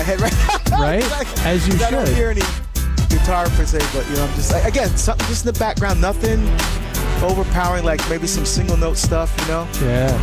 Right? As you I don't should. hear any guitar per se, but I'm just like, again, something just in the background, nothing overpowering, like maybe some single note stuff, Yeah.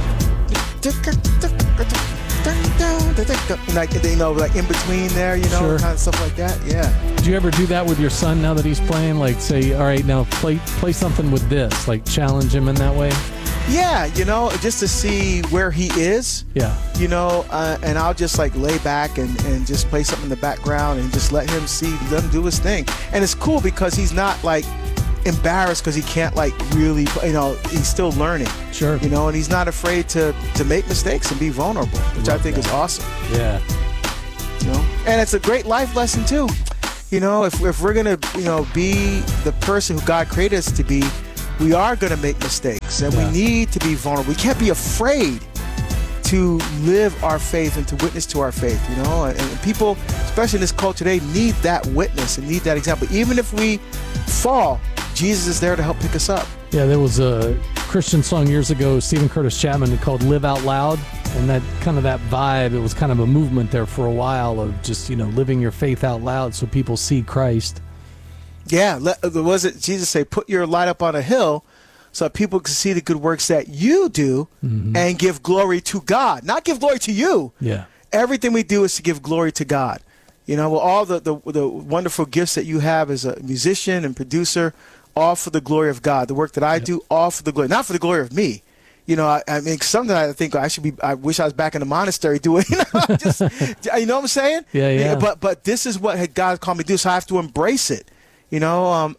Like like in between there, Sure. kind of stuff like that. Yeah. Do you ever do that with your son now that he's playing? Like say, all right, now play something with this, like challenge him in that way? Yeah, just to see where he is. Yeah. And I'll just like lay back and just play something in the background and just let him do his thing. And it's cool because he's not like embarrassed because he can't like really, he's still learning. Sure. And he's not afraid to make mistakes and be vulnerable, which I think is awesome. Yeah. And it's a great life lesson too. If we're gonna, be the person who God created us to be, we are going to make mistakes, and we need to be vulnerable. We can't be afraid to live our faith and to witness to our faith, and people, especially in this culture today, need that witness and need that example. Even if we fall, Jesus is there to help pick us up. Yeah, there was a Christian song years ago, Stephen Curtis Chapman, called Live Out Loud, and that vibe, it was kind of a movement there for a while of just, living your faith out loud so people see Christ. Yeah, was it Jesus say, put your light up on a hill so that people can see the good works that you do and give glory to God, not give glory to you. Yeah. Everything we do is to give glory to God. All the wonderful gifts that you have as a musician and producer, all for the glory of God. The work that I do, all for the glory, not for the glory of me. I mean, sometimes I think I wish I was back in the monastery doing, just, you know what I'm saying? Yeah. But this is what God called me to do, so I have to embrace it. I'm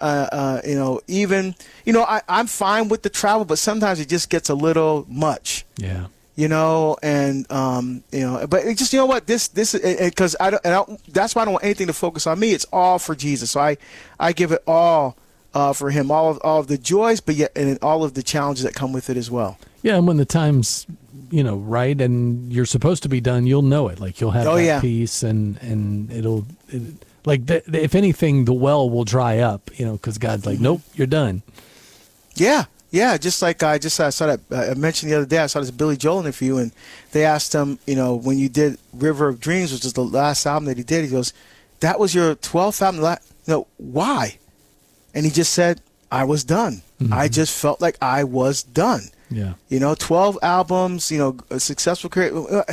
fine with the travel, but sometimes it just gets a little much. Yeah. But it just, what, this, because that's why I don't want anything to focus on me. It's all for Jesus. So I give it all for him, all of the joys, but yet, and all of the challenges that come with it as well. Yeah. And when the time's, right, and you're supposed to be done, you'll know it. Like you'll have that peace and if anything, the well will dry up, because God's like, nope, you're done. Yeah. Yeah. Just like I saw that, I mentioned the other day, I saw this Billy Joel interview, and they asked him, when you did River of Dreams, which is the last album that he did, he goes, that was your 12th album. Why? And he just said, I was done. I just felt like I was done. Yeah. 12 albums, a successful career.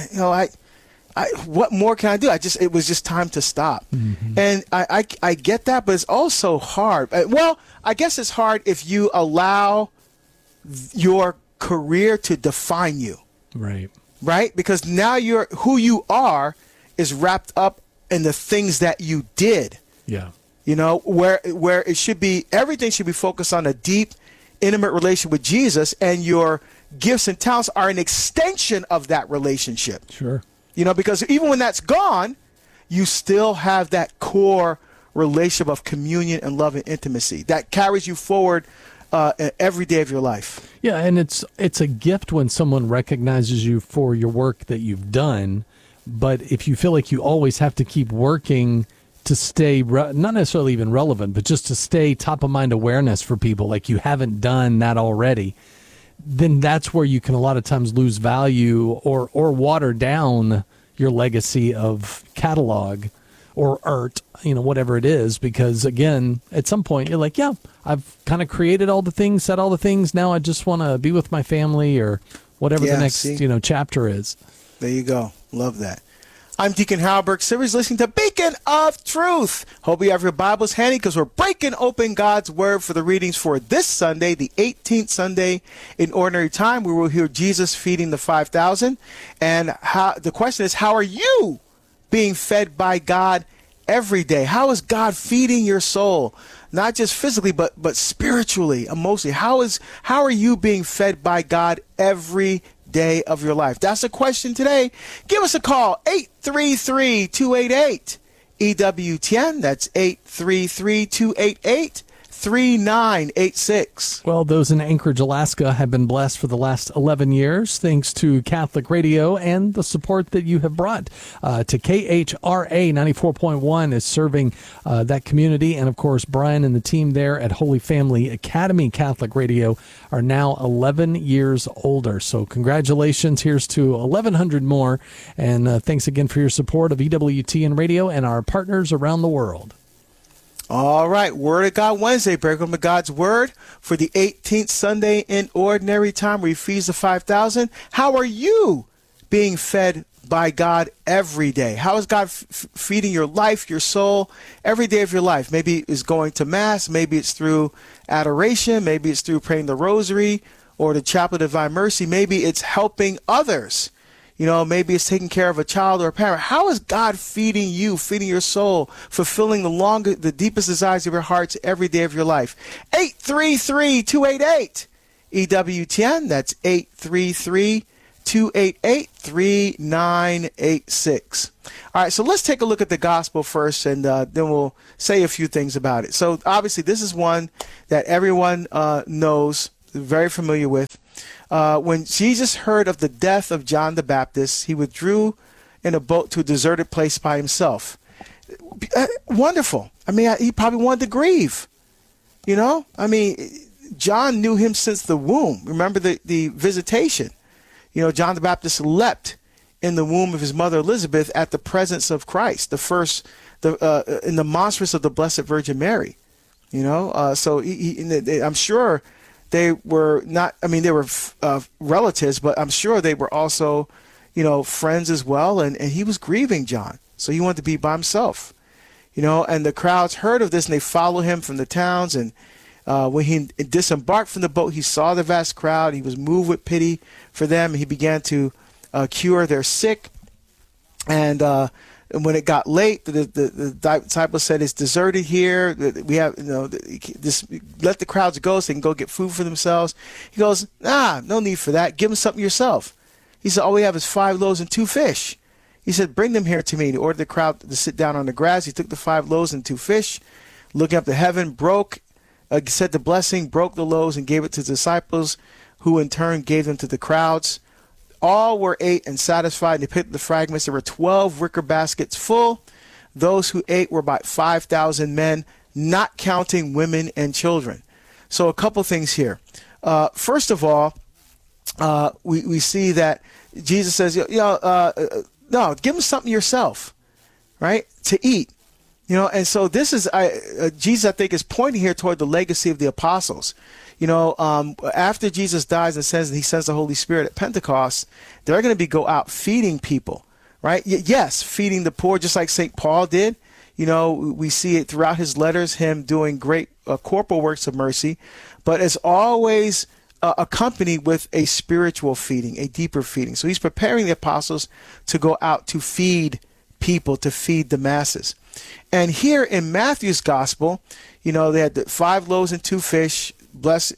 What more can I do? It was just time to stop. And I get that, but it's also hard. Well, I guess it's hard if you allow your career to define you. Right. Right? Because now who you are is wrapped up in the things that you did. Yeah. Where it should be, everything should be focused on a deep, intimate relationship with Jesus, and your gifts and talents are an extension of that relationship. Sure. Because even when that's gone, you still have that core relationship of communion and love and intimacy that carries you forward every day of your life. Yeah, and it's a gift when someone recognizes you for your work that you've done, but if you feel like you always have to keep working to stay, not necessarily even relevant, but just to stay top of mind awareness for people, like you haven't done that already, then that's where you can a lot of times lose value or water down your legacy of catalog or art, whatever it is, because again, at some point you're like, yeah, I've kind of created all the things, said all the things. Now I just want to be with my family or whatever the next, chapter is. There you go. Love that. I'm Deacon Harold Burke Sivers, listening to Beacon of Truth. Hope you have your Bibles handy because we're breaking open God's Word for the readings for this Sunday, the 18th Sunday in Ordinary Time. We will hear Jesus feeding the 5,000. And the question is, how are you being fed by God every day? How is God feeding your soul? Not just physically, but spiritually, emotionally. How are you being fed by God every day of your life? That's the question today. Give us a call, 833-288-EWTN. That's 833-288-3255. 3986. Well, those in Anchorage, Alaska have been blessed for the last 11 years thanks to Catholic Radio and the support that you have brought to KHRA 94.1 is serving that community. And, of course, Brian and the team there at Holy Family Academy Catholic Radio are now 11 years older. So congratulations. Here's to 1,100 more. And thanks again for your support of EWTN Radio and our partners around the world. All right, Word of God Wednesday, break open God's Word for the 18th Sunday in Ordinary Time, where He feeds the 5,000. How are you being fed by God every day? How is God feeding your life, your soul, every day of your life? Maybe it's going to Mass, maybe it's through adoration, maybe it's through praying the Rosary or the Chaplet of Divine Mercy, maybe it's helping others. You know, maybe it's taking care of a child or a parent. How is God feeding you, feeding your soul, fulfilling the deepest desires of your hearts every day of your life? 833-288 EWTN. That's 833-288-3986. All right, so let's take a look at the gospel first, and then we'll say a few things about it. So obviously, this is one that everyone knows, very familiar with. When Jesus heard of the death of John the Baptist, he withdrew in a boat to a deserted place by himself. Wonderful. I mean, he probably wanted to grieve. You know, I mean, John knew him since the womb. Remember the visitation. You know, John the Baptist leapt in the womb of his mother Elizabeth at the presence of Christ, in the monstrance of the Blessed Virgin Mary. You know, so I'm sure they were not, I mean, they were relatives, but I'm sure they were also, you know, friends as well. And he was grieving John. So he wanted to be by himself, you know, and the crowds heard of this and they followed him from the towns. And when he disembarked from the boat, he saw the vast crowd. He was moved with pity for them. He began to cure their sick. And when it got late, the disciples said, "It's deserted here. We have, you know, let the crowds go so they can go get food for themselves." He goes, no need for that. Give them something yourself. He said, "All we have is 5 loaves and 2 fish." He said, "Bring them here to me." He ordered the crowd to sit down on the grass. He took the 5 loaves and 2 fish, looking up to heaven, said the blessing, broke the loaves and gave it to the disciples, who in turn gave them to the crowds. All were ate and satisfied, and they picked up the fragments. There were 12 wicker baskets full. Those who ate were about 5,000 men, not counting women and children. So a couple things here. First of all, we see that Jesus says, no, give them something yourself, right, to eat. You know, and so this is, Jesus, I think, is pointing here toward the legacy of the apostles. You know, after Jesus dies and he sends the Holy Spirit at Pentecost, they're going to go out feeding people, right? Yes, feeding the poor, just like St. Paul did. You know, we see it throughout his letters, him doing great corporal works of mercy, but it's always accompanied with a spiritual feeding, a deeper feeding. So he's preparing the apostles to go out to feed people, to feed the masses. And here in Matthew's gospel, you know, they had the 5 loaves and 2 fish, blessed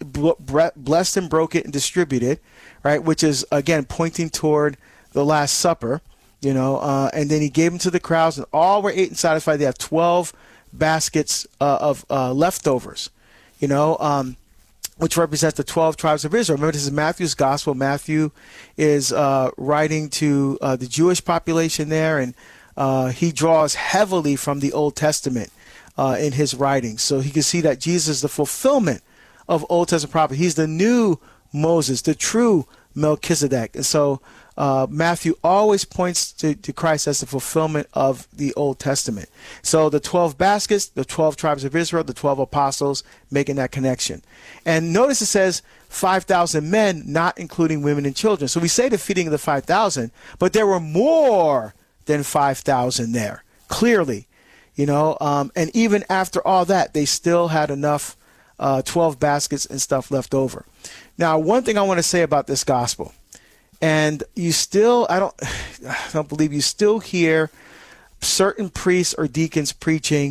and broke it and distributed, right? Which is, again, pointing toward the Last Supper, you know, and then he gave them to the crowds, and all were ate and satisfied. They have 12 baskets of leftovers, you know, which represents the 12 tribes of Israel. Remember, this is Matthew's gospel. Matthew is writing to the Jewish population there, and he draws heavily from the Old Testament in his writings. So he can see that Jesus is the fulfillment of Old Testament prophecy. He's the new Moses, the true Melchizedek. And so Matthew always points to Christ as the fulfillment of the Old Testament. So the 12 baskets, the 12 tribes of Israel, the 12 apostles, making that connection. And notice it says 5,000 men, not including women and children. So we say the feeding of the 5,000, but there were more than 5,000 there, clearly. You know, and even after all that, they still had enough 12 baskets and stuff left over. Now, one thing I want to say about this gospel, and you still, I don't believe you still hear certain priests or deacons preaching.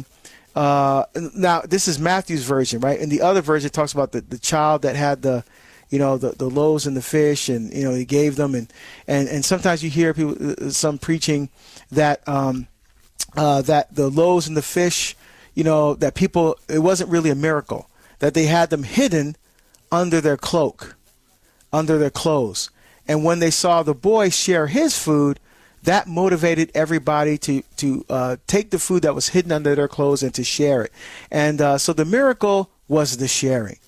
Now, this is Matthew's version, right? And the other version talks about the child that had the loaves and the fish, and, you know, he gave them. And sometimes you hear people, some preaching that, that the loaves and the fish, you know, that people, it wasn't really a miracle. that they had them hidden under their cloak, under their clothes. And when they saw the boy share his food, that motivated everybody to take the food that was hidden under their clothes and to share it. And so the miracle was the sharing.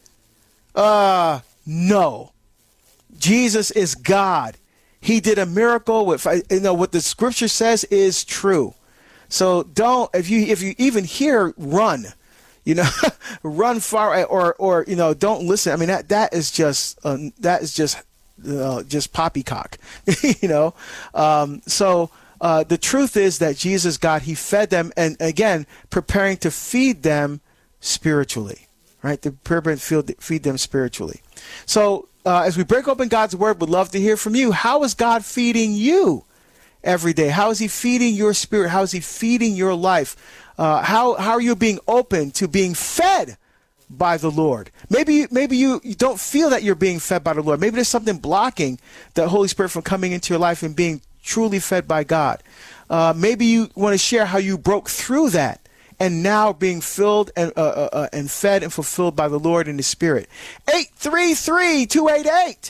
No. Jesus is God. He did a miracle. With, what the scripture says is true. So don't, if you even hear, run, run far, or don't listen. I mean, that is just poppycock, So the truth is that Jesus, God, he fed them, and again, preparing to feed them spiritually, right? To prepare to feed them spiritually. So as we break open God's word, we'd love to hear from you. How is God feeding you every day? How is he feeding your spirit? How is he feeding your life? How are you being open to being fed by the Lord? Maybe you don't feel that you're being fed by the Lord. Maybe there's something blocking the Holy Spirit from coming into your life and being truly fed by God. Maybe you want to share how you broke through that and now being filled and fed and fulfilled by the Lord in the Spirit. 833-288